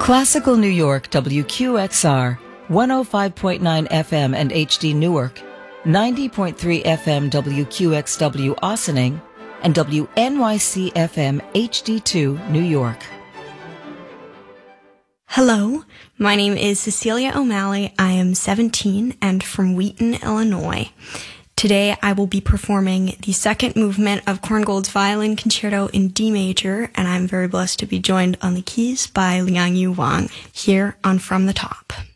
Classical New York WQXR, 105.9 FM and HD Newark, 90.3 FM WQXW Ossining, and WNYC FM HD2 New York. Hello, my name is Cecilia O'Malley. I am 17 and from Wheaton, Illinois. Today I will be performing the second movement of Korngold's Violin Concerto in D major, and I'm very blessed to be joined on the keys by Liang Yu Wang here on From the Top.